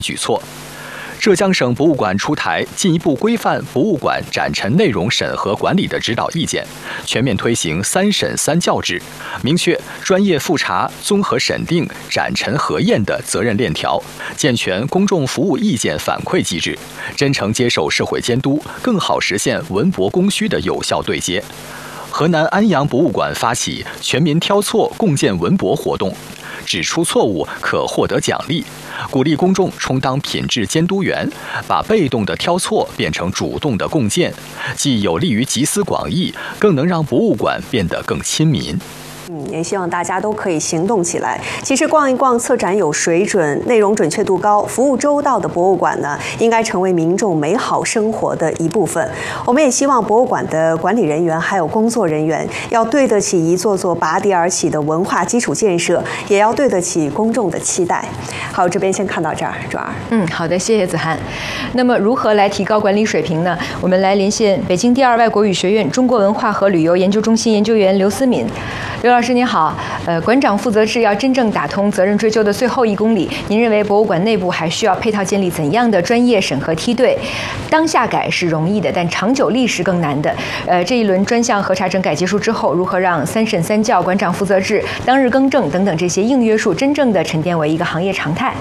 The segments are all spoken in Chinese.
举措。浙江省博物馆出台进一步规范博物馆展陈内容审核管理的指导意见，全面推行3审3校制，明确专业复查、综合审定、展陈核验的责任链条，健全公众服务意见反馈机制，真诚接受社会监督，更好实现文博供需的有效对接。河南安阳博物馆发起全民挑错共建文博活动，指出错误可获得奖励，鼓励公众充当品质监督员，把被动的挑错变成主动的共建，既有利于集思广益，更能让博物馆变得更亲民。 也希望大家都可以行动起来。其实逛一逛策展有水准、内容准确度高、服务周到的博物馆呢，应该成为民众美好生活的一部分。我们也希望博物馆的管理人员还有工作人员要对得起一座座拔地而起的文化基础建设，也要对得起公众的期待。好，这边先看到这儿，卓儿。 好的，谢谢子涵。那么如何来提高管理水平呢？我们来连线北京第2外国语学院中国文化和旅游研究中心研究员刘思敏。刘老师您好，馆长负责制要真正打通责任追究的最后1公里，您认为博物馆内部还需要配套建立怎样的专业审核梯队？当下改是容易的，但长久立是更难的。这一轮专项核查整改结束之后，如何让3审3校、馆长负责制、当日更正等等这些硬约束真正的沉淀为一个行业常态？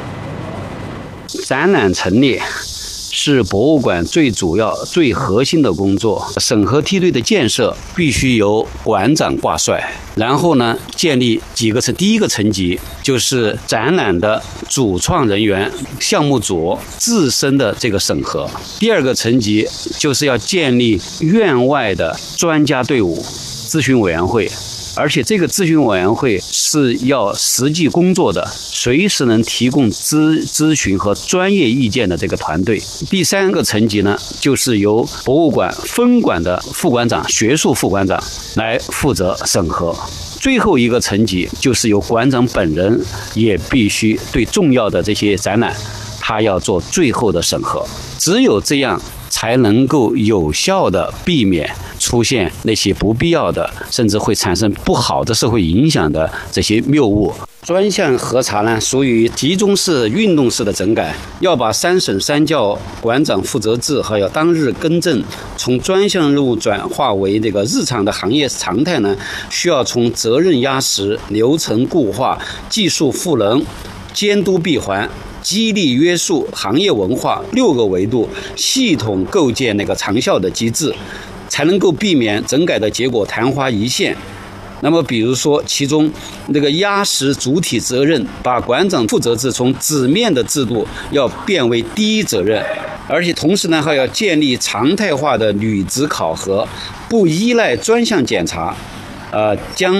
展览陈列是博物馆最主要、最核心的工作。审核梯队的建设必须由馆长挂帅，然后呢，建立几个层。第一个层级就是展览的主创人员、项目组自身的这个审核。第二个层级就是要建立院外的专家队伍、咨询委员会。而且这个咨询委员会是要实际工作的，随时能提供咨询和专业意见的这个团队。第3个层级呢，就是由博物馆分馆的副馆长、学术副馆长来负责审核。最后一个层级就是由馆长本人也必须对重要的这些展览，他要做最后的审核。只有这样才能够有效地避免出现那些不必要的，甚至会产生不好的社会影响的这些谬误。专项核查呢，属于集中式、运动式的整改，要把3审3校、馆长负责制还有当日更正从专项任务转化为这个日常的行业常态呢，需要从责任压实、流程固化、技术赋能、监督闭环、激励约束、行业文化6个维度系统构建那个长效的机制，才能够避免整改的结果昙花一现。那么比如说其中那个压实主体责任，把馆长负责制从纸面的制度要变为第一责任，而且同时呢还要建立常态化的履职考核，不依赖专项检查，将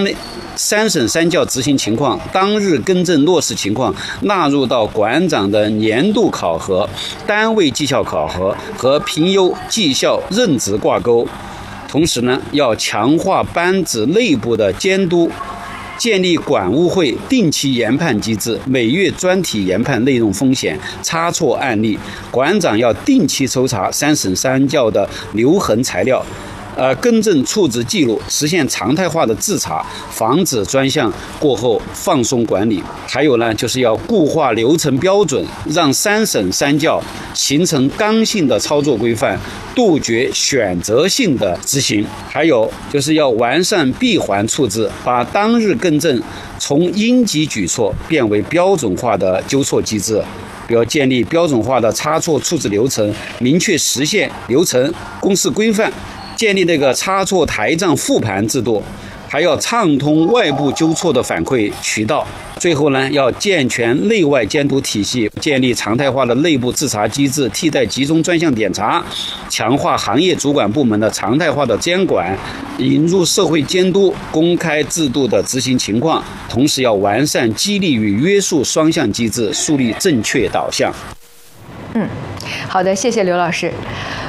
3审3校执行情况、当日更正落实情况纳入到馆长的年度考核、单位绩效考核和评优绩效任职挂钩。同时呢，要强化班子内部的监督，建立馆务会定期研判机制，每月专题研判内容风险、差错案例。馆长要定期抽查3审3校的留痕材料，更正处置记录，实现常态化的自查，防止专项过后放松管理。还有呢，就是要固化流程标准，让3审3校形成刚性的操作规范，杜绝选择性的执行。还有就是要完善闭环处置，把当日更正从应急举措变为标准化的纠错机制。比如建立标准化的差错处置流程，明确实现流程公示规范，建立那个差错台账复盘制度，还要畅通外部纠错的反馈渠道。最后呢，要健全内外监督体系，建立常态化的内部自查机制，替代集中专项检查，强化行业主管部门的常态化的监管，引入社会监督，公开制度的执行情况。同时要完善激励与约束双向机制，树立正确导向。 好的，谢谢刘老师。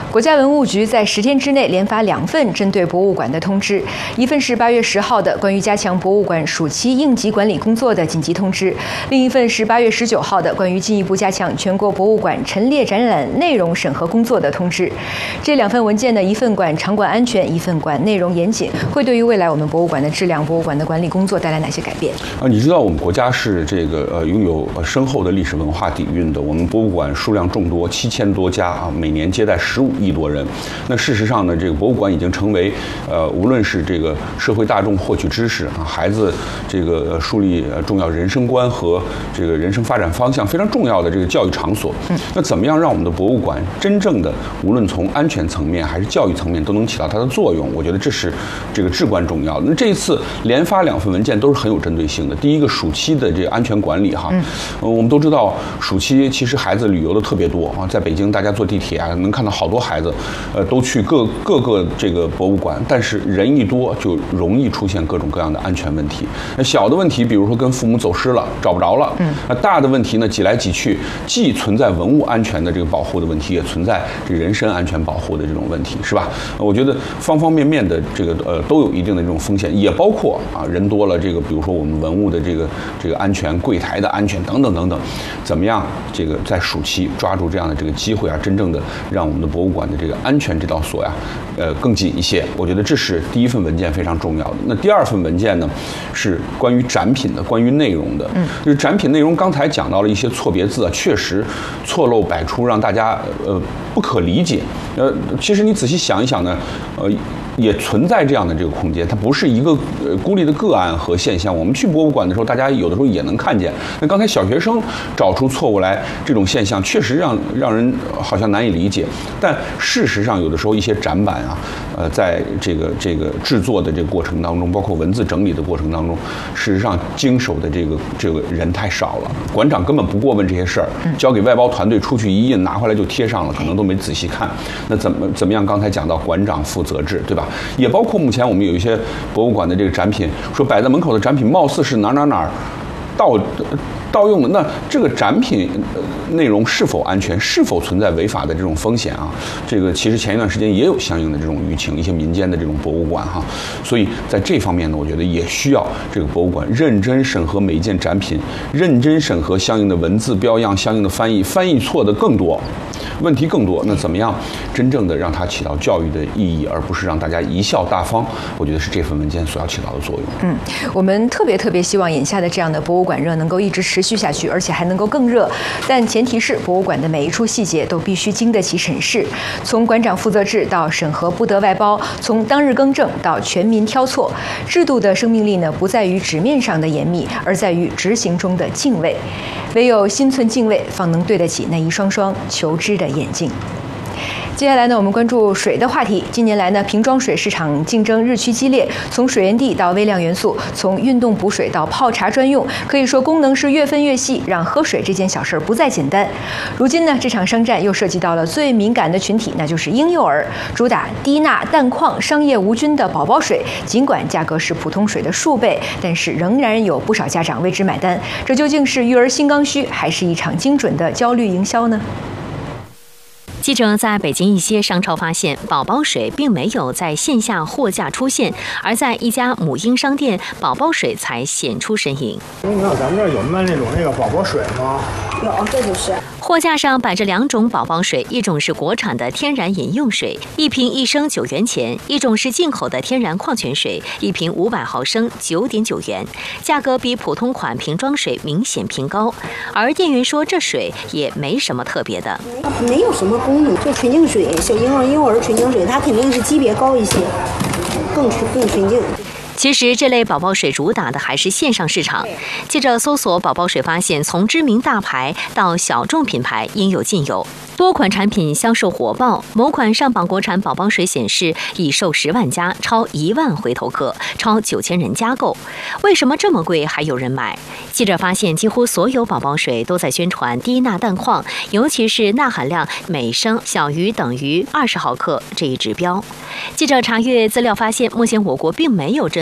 国家文物局在10天之内连发2份针对博物馆的通知，一份是8月10号的关于加强博物馆暑期应急管理工作的紧急通知，另一份是8月19号的关于进一步加强全国博物馆陈列展览内容审核工作的通知。这2份文件呢，一份管场馆安全，一份管内容严谨，会对于未来我们博物馆的质量、博物馆的管理工作带来哪些改变？ 你知道我们国家是这个拥有深厚的历史文化底蕴的，我们博物馆数量众多，7000多家啊，每年接待15亿多人。那事实上呢，这个博物馆已经成为无论是这个社会大众获取知识啊，孩子这个树立重要人生观和这个人生发展方向非常重要的这个教育场所。那怎么样让我们的博物馆真正的无论从安全层面还是教育层面都能起到它的作用？我觉得这是这个至关重要的。那这一次连发2份文件都是很有针对性的。第一个，暑期的这个安全管理哈，我们都知道暑期其实孩子旅游的特别多啊，在北京大家坐地铁啊能看到好多孩子，都去各个这个博物馆，但是人一多就容易出现各种各样的安全问题。那小的问题，比如说跟父母走失了找不着了，那大的问题呢，挤来挤去，既存在文物安全的这个保护的问题，也存在这个人身安全保护的这种问题，是吧？我觉得方方面面的这个都有一定的这种风险，也包括啊人多了这个，比如说我们文物的这个安全、柜台的安全等等等等，怎么样这个在暑期抓住这样的这个机会啊，真正的让我们的博物馆的这个安全这道锁呀，更紧一些。我觉得这是第一份文件非常重要的。那第2份文件呢，是关于展品的，关于内容的。就是展品内容，刚才讲到了一些错别字啊，确实错漏百出，让大家不可理解。其实你仔细想一想呢，也存在这样的这个空间，它不是一个孤立的个案和现象。我们去博物馆的时候，大家有的时候也能看见。那刚才小学生找出错误来，这种现象确实让人好像难以理解。但事实上，有的时候一些展板啊，在这个制作的这个过程当中，包括文字整理的过程当中，事实上经手的这个人太少了，馆长根本不过问这些事儿，交给外包团队出去一印，拿回来就贴上了，可能都没仔细看。那怎么样？刚才讲到馆长负责制，对吧？也包括目前我们有一些博物馆的这个展品，说摆在门口的展品貌似是哪儿盗用的，那这个展品内容是否安全，是否存在违法的这种风险啊？这个其实前一段时间也有相应的这种舆情，一些民间的这种博物馆哈，所以在这方面呢，我觉得也需要这个博物馆认真审核每一件展品，认真审核相应的文字标样、相应的翻译错的更多。问题更多，那怎么样真正的让它起到教育的意义，而不是让大家贻笑大方？我觉得是这份文件所要起到的作用。 我们特别希望眼下的这样的博物馆热能够一直持续下去，而且还能够更热。但前提是博物馆的每一处细节都必须经得起审视，从馆长负责制到审核不得外包，从当日更正到全民挑错，制度的生命力呢，不在于纸面上的严密，而在于执行中的敬畏。唯有心存敬畏，方能对得起那一双双求知的眼睛。接下来呢，我们关注水的话题。近年来呢，瓶装水市场竞争日趋激烈，从水源地到微量元素，从运动补水到泡茶专用，可以说功能是越分越细，让喝水这件小事不再简单。如今呢，这场商战又涉及到了最敏感的群体，那就是婴幼儿。主打低钠、氮矿、商业无菌的宝宝水，尽管价格是普通水的数倍，但是仍然有不少家长为之买单。这究竟是育儿心刚需，还是一场精准的焦虑营销呢？ 记者在北京一些商超发现，宝宝水并没有在线下货架出现，而在一家母婴商店，宝宝水才显出身影。 你看咱们这儿有卖那个宝宝水吗？ 有，这就是。 货架上摆着2种宝宝水，一种是国产的天然饮用水，一瓶1升9元钱；一种是进口的天然矿泉水，一瓶500毫升9.9元，价格比普通款瓶装水明显偏高。而店员说，这水也没什么特别的， 没有什么功能，就纯净水，小婴幼儿纯净水，它肯定是级别高一些，更纯净。 其实这类宝宝水主打的还是线上市场。记者搜索宝宝水，发现从知名大牌到小众品牌应有尽有，多款产品销售火爆。某款上榜国产宝宝水显示，已售10万加，超1万回头客，超9000人加购。为什么这么贵还有人买？记者发现，几乎所有宝宝水都在宣传低钠氮矿，尤其是钠含量每升小于等于20毫克这一指标。记者查阅资料发现，目前我国并没有针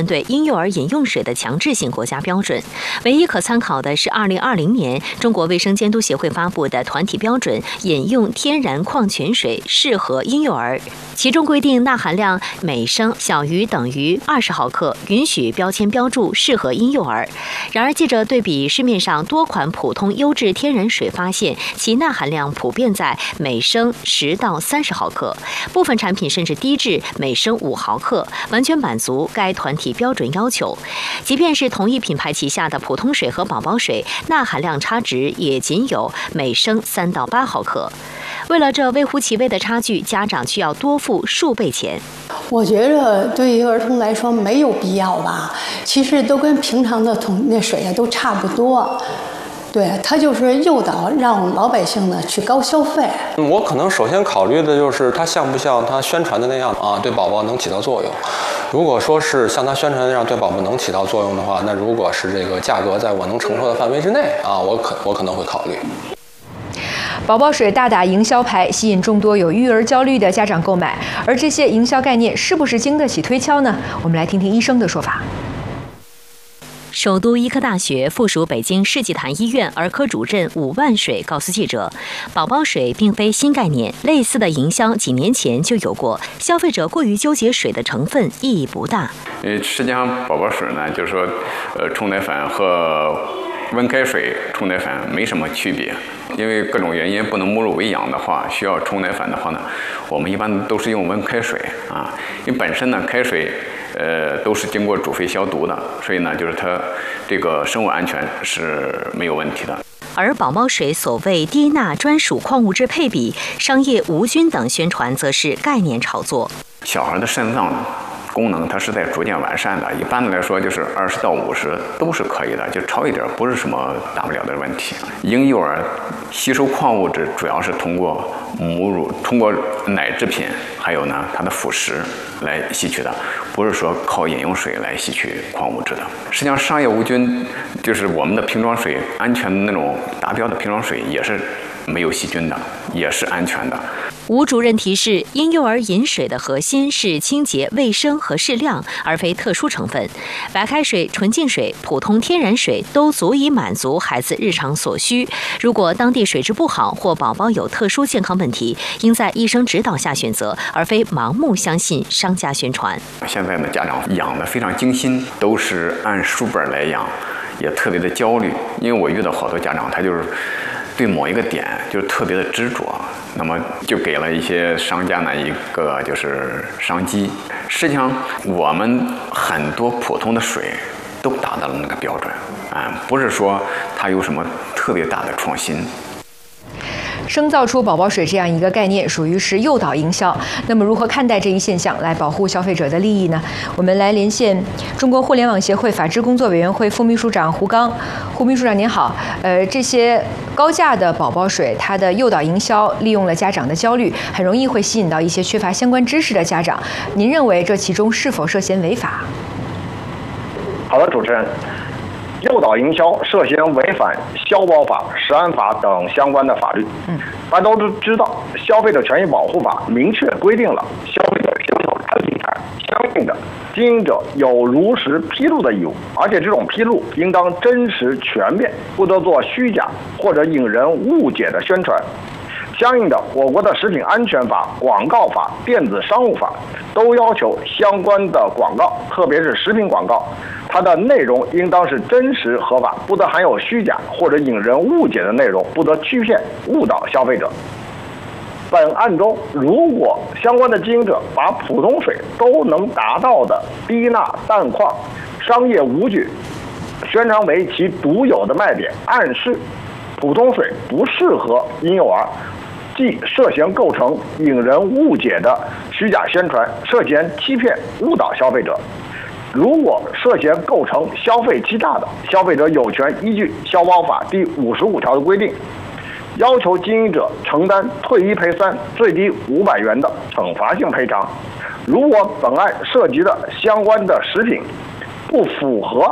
对婴幼儿饮用水的强制性国家标准。唯一可参考的是2020年中国卫生监督协会发布的团体标准《饮用天然矿泉水适合婴幼儿》，其中规定钠含量每升小于等于20毫克，允许标签标注适合婴幼儿。然而，记者对比市面上多款普通优质天然水，发现其钠含量普遍在每升10到30毫克，部分产品甚至低至每升5毫克，完全满足该团体标准要求。即便是同一品牌旗下的普通水和宝宝水，钠含量差值也仅有每升3到8毫克。为了这微乎其微的差距，家长需要多付数倍钱。 我觉着对于儿童来说没有必要吧，其实都跟平常的那水啊都差不多。对，他就是诱导让老百姓呢去高消费。 我可能首先考虑的就是它像不像它宣传的那样啊，对宝宝能起到作用。如果说是像它宣传那样对宝宝能起到作用的话，那如果是这个价格在我能承受的范围之内啊，我可能会考虑。 宝宝水大打营销牌，吸引众多有育儿焦虑的家长购买，而这些营销概念是不是经得起推敲呢？我们来听听医生的说法。 首都医科大学附属北京世纪坛医院儿科主任伍万水告诉记者，宝宝水并非新概念，类似的营销几年前就有过，消费者过于纠结水的成分意义不大。 实际上宝宝水呢，就是说，冲奶粉和温开水冲奶粉没什么区别，因为各种原因不能母乳喂养的话，需要冲奶粉的话呢，我们一般都是用温开水啊，因为本身呢开水都是经过煮沸消毒的，所以呢就是它这个生物安全是没有问题的。 而宝宝水所谓低钠专属矿物质配比、商业无菌等宣传，则是概念炒作。 小孩的肾脏功能它是在逐渐完善的，一般的来说就是20到50都是可以的，就超一点不是什么大不了的问题。婴幼儿吸收矿物质主要是通过母乳、通过奶制品，还有呢它的辅食来吸取的，不是说靠饮用水来吸取矿物质的。实际上商业无菌就是我们的瓶装水，安全的那种达标的瓶装水也是没有细菌的，也是安全的。 吴主任提示，婴幼儿饮水的核心是清洁、卫生和适量，而非特殊成分。白开水、纯净水、普通天然水都足以满足孩子日常所需。如果当地水质不好或宝宝有特殊健康问题，应在医生指导下选择，而非盲目相信商家宣传。 现在呢，家长养得非常精心，都是按书本来养，也特别的焦虑。因为我遇到好多家长，他就是对某一个点就是特别的执着，那么就给了一些商家呢一个就是商机。实际上我们很多普通的水都达到了那个标准啊，不是说它有什么特别大的创新。 生造出宝宝水这样一个概念，属于是诱导营销。那么，如何看待这一现象，来保护消费者的利益呢？我们来连线中国互联网协会法制工作委员会副秘书长胡刚。胡秘书长您好，这些高价的宝宝水，它的诱导营销利用了家长的焦虑，很容易会吸引到一些缺乏相关知识的家长。您认为这其中是否涉嫌违法？ 好的，主持人。诱导营销涉嫌违反消保法、食安法等相关的法律。大家都知道，消费者权益保护法明确规定了消费者销售产品相应的经营者有如实披露的义务，而且这种披露应当真实全面，不得做虚假或者引人误解的宣传。相应的，我国的食品安全法、广告法、电子商务法都要求相关的广告，特别是食品广告，它的内容应当是真实合法，不得含有虚假或者引人误解的内容，不得欺骗误导消费者。本案中，如果相关的经营者把普通水都能达到的低钠氮矿商业无菌宣传为其独有的卖点，暗示普通水不适合婴幼儿，即涉嫌构成引人误解的虚假宣传，涉嫌欺骗误导消费者。如果涉嫌构成消费欺诈的，消费者有权依据消保法第55条的规定，要求经营者承担退一赔三、最低500元的惩罚性赔偿。如果本案涉及的相关的食品不符合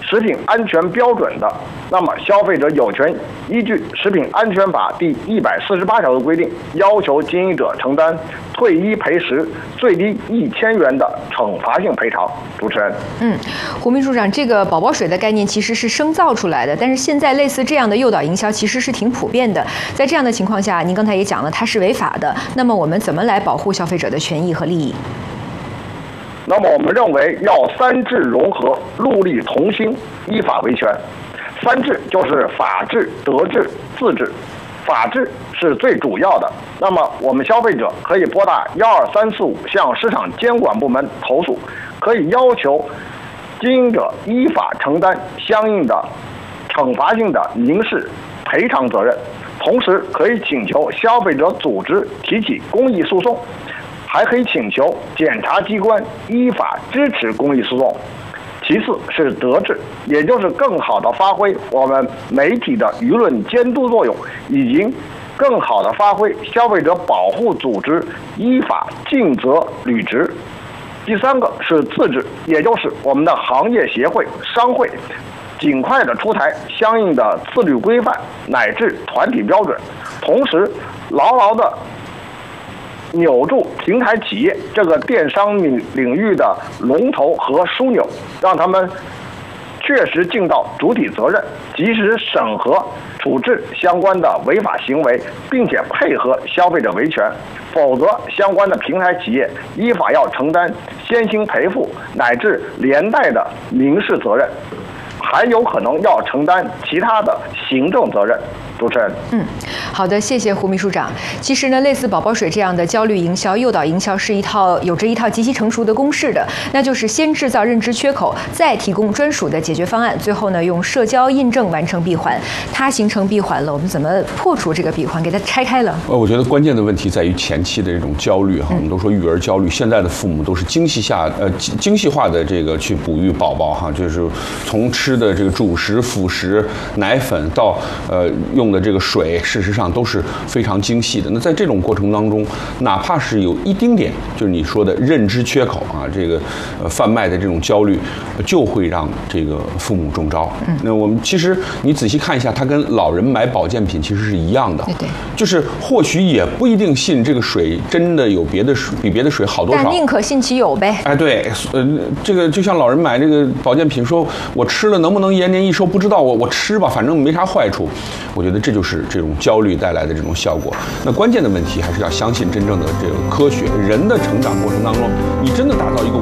食品安全标准的，那么消费者有权依据《食品安全法》第148条的规定，要求经营者承担退一赔十、最低1000元的惩罚性赔偿。主持人， 胡秘书长，这个宝宝水的概念其实是生造出来的，但是现在类似这样的诱导营销其实是挺普遍的。在这样的情况下，您刚才也讲了，它是违法的。那么我们怎么来保护消费者的权益和利益？ 那么我们认为要三治融合，戮力同心，依法维权。三治就是法治、德治、自治。法治是最主要的，那么我们消费者可以拨打12345向市场监管部门投诉，可以要求经营者依法承担相应的惩罚性的民事赔偿责任，同时可以请求消费者组织提起公益诉讼，还可以请求检察机关依法支持公益诉讼。其次是德治，也就是更好地发挥我们媒体的舆论监督作用，以及更好地发挥消费者保护组织依法尽责履职。第三个是自治，也就是我们的行业协会、商会尽快地出台相应的自律规范乃至团体标准，同时牢牢地扭住平台企业这个电商领域的龙头和枢纽，让他们确实尽到主体责任，及时审核处置相关的违法行为，并且配合消费者维权，否则相关的平台企业依法要承担先行赔付乃至连带的民事责任，还有可能要承担其他的行政责任。主持人， 好的，谢谢胡秘书长。其实呢，类似宝宝水这样的焦虑营销、诱导营销是有着一套极其成熟的公式的，那就是先制造认知缺口，再提供专属的解决方案，最后呢用社交印证完成闭环。它形成闭环了，我们怎么破除这个闭环，给它拆开了？ 我觉得关键的问题在于前期的这种焦虑哈，我们都说育儿焦虑，现在的父母都是精细化的这个去哺育宝宝哈，就是从吃的这个主食、辅食、奶粉到用的这个水，事实上都是非常精细的。那在这种过程当中，哪怕是有一丁点，就是你说的认知缺口啊，这个贩卖的这种焦虑，就会让这个父母中招。那我们其实你仔细看一下，它跟老人买保健品其实是一样的。 对， 就是或许也不一定信这个水真的有别的水比别的水好多少， 但宁可信其有呗。 哎，对，这个就像老人买这个保健品，说我吃了能不能延年益寿不知道，我吃吧，反正没啥坏处。我觉得这就是这种焦虑带来的这种效果。那关键的问题还是要相信真正的这个科学。人的成长过程当中，你真的打造一个